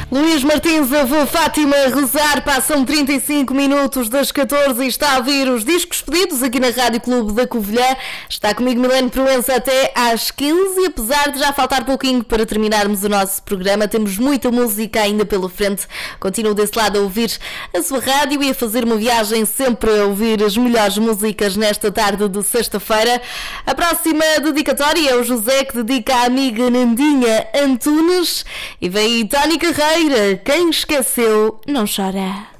Luís Martins, avô Fátima Rezar, passam 35 minutos das 14 e está a ouvir os discos pedidos aqui na Rádio Clube da Covilhã. Está comigo Milene Proença até às 15 e apesar de já faltar pouquinho para terminarmos o nosso programa, temos muita música ainda pela frente. Continuo desse lado a ouvir a sua rádio e a fazer uma viagem sempre a ouvir as melhores músicas nesta tarde de sexta-feira. A próxima dedicatória é o José, que dedica à amiga Nandinha Antunes, e vem aí Tony Carreira, quem esqueceu não chora.